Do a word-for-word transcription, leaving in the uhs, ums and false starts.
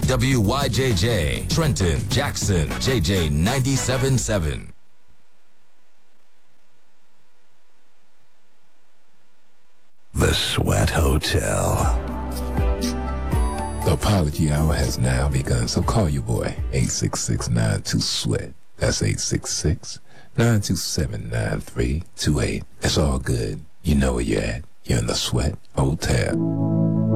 W Y J J, Trenton, Jackson, J J ninety-seven point seven. The Sweat Hotel. The apology hour has now begun, so call your boy, eight six six, nine two, SWEAT. That's eight six six, nine two seven, nine three two eight. It's all good. You know where you're at. You're in the Sweat Hotel.